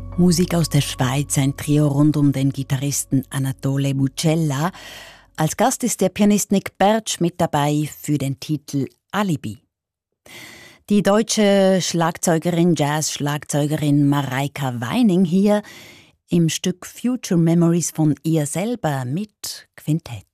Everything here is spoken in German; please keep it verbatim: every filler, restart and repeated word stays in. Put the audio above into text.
Musik aus der Schweiz, ein Trio rund um den Gitarristen Anatole Bucella. Als Gast ist der Pianist Nick Bertsch mit dabei für den Titel Alibi. Die deutsche Schlagzeugerin, Jazz-Schlagzeugerin Mareike Weining hier im Stück Future Memories von ihr selber mit Quintett.